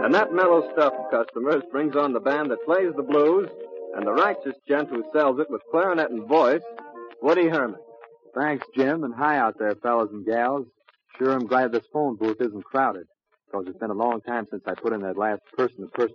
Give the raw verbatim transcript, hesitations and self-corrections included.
And that mellow stuff, customers, brings on the band that plays the blues and the righteous gent who sells it with clarinet and voice, Woody Herman. Thanks, Jim, and hi out there, fellas and gals. Sure, I'm glad this phone booth isn't crowded, because it's been a long time since I put in that last person-to-person